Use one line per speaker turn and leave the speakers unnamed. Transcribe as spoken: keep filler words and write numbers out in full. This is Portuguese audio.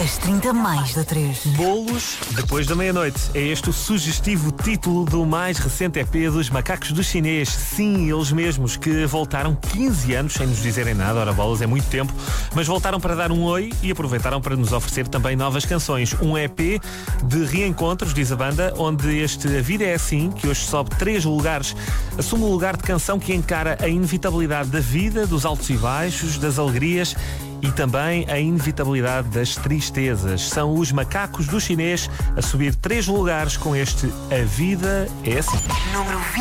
As trinta mais da três.
Bolos depois da meia-noite. É este o sugestivo título do mais recente E P dos Macacos do Chinês. Sim, eles mesmos, que voltaram quinze anos sem nos dizerem nada. Ora bolas, é muito tempo. Mas voltaram para dar um oi e aproveitaram para nos oferecer também novas canções. Um E P de reencontros, diz a banda, onde este A Vida é Assim, que hoje sobe três lugares, assume o lugar de canção que encara a inevitabilidade da vida, dos altos e baixos, das alegrias e também a inevitabilidade das tristezas. São os Macacos do Chinês a subir três lugares com este A Vida é Assim.
Número